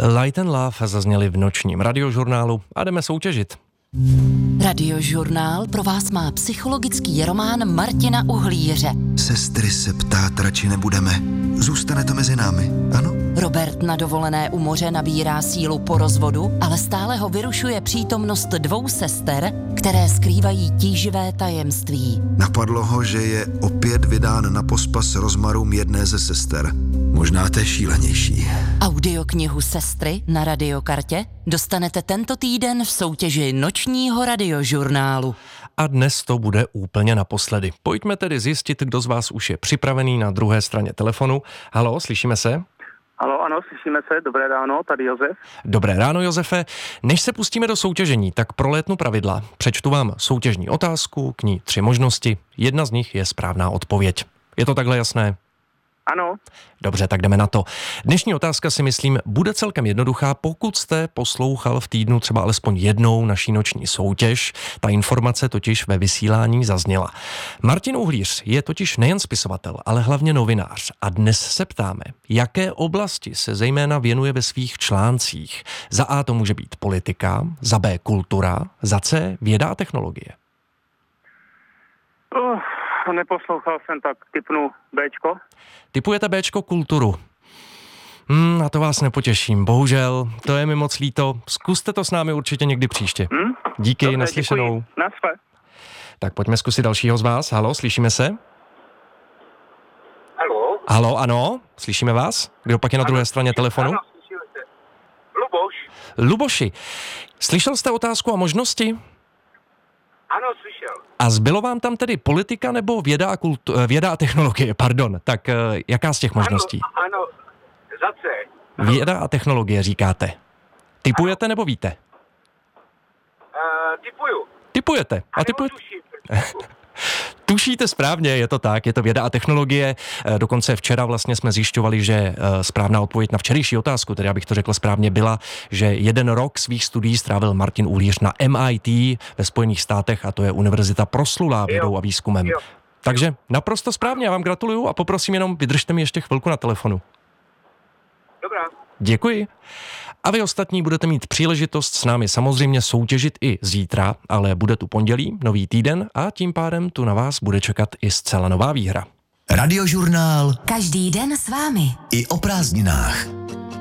Light and Love zazněly v nočním radiožurnálu a jdeme soutěžit. Radiožurnál pro vás má psychologický román Martina Uhlíře. Sestry se ptát radši nebudeme. Zůstane to mezi námi, ano? Robert na dovolené u moře nabírá sílu po rozvodu, ale stále ho vyrušuje přítomnost dvou sester, které skrývají tíživé tajemství. Napadlo ho, že je opět vydán na pospas rozmarům jedné ze sester. Možná té šílenější. Audioknihu Sestry na radiokartě dostanete tento týden v soutěži nočního radiožurnálu. A dnes to bude úplně naposledy. Pojďme tedy zjistit, kdo z vás už je připravený na druhé straně telefonu. Haló, slyšíme se? Haló, ano, slyšíme se. Dobré ráno, tady Josef. Dobré ráno, Josefe. Než se pustíme do soutěžení, tak prolétnu pravidla. Přečtu vám soutěžní otázku, k ní 3 možnosti. Jedna z nich je správná odpověď. Je to takhle jasné? Ano. Dobře, tak jdeme na to. Dnešní otázka si myslím bude celkem jednoduchá, pokud jste poslouchal v týdnu třeba alespoň jednou naší noční soutěž. Ta informace totiž ve vysílání zazněla. Martin Uhlíř je totiž nejen spisovatel, ale hlavně novinář. A dnes se ptáme, jaké oblasti se zejména věnuje ve svých článcích. Za A to může být politika, za B kultura, za C věda a technologie. Neposlouchal jsem, tak tipnu Bčko. Tipujete Bčko kulturu. Na to vás nepotěším, bohužel, to je mi moc líto. Zkuste to s námi určitě někdy příště. Díky, dobře, naslyšenou. Děkuji. Naschle. Tak pojďme zkusit dalšího z vás. Haló, slyšíme se? Haló? Haló, ano, slyšíme vás? Kdo pak je na druhé straně telefonu? Ano, slyšíme se. Luboš. Luboši, slyšel jste otázku a možnosti? Ano, slyšel. A zbylo vám tam tedy politika nebo věda a technologie, pardon. Tak jaká z těch možností? Ano, za C. Věda a technologie říkáte. Tipujete nebo víte? Tipuju. Tipujete. A tipujete? Tušíte správně, je to tak, je to věda a technologie. Dokonce včera vlastně jsme zjišťovali, že správná odpověď na včerejší otázku, tedy abych to řekl správně, byla, že 1 rok svých studií strávil Martin Uhlíř na MIT ve Spojených státech a to je univerzita proslulá vědou a výzkumem. Takže naprosto správně, já vám gratuluju a poprosím jenom, vydržte mi ještě chvilku na telefonu. Dobrá. Děkuji. A vy ostatní budete mít příležitost s námi samozřejmě soutěžit i zítra, ale bude tu pondělí, nový týden a tím pádem tu na vás bude čekat i zcela nová výhra. Radiožurnál. Každý den s vámi. I o prázdninách.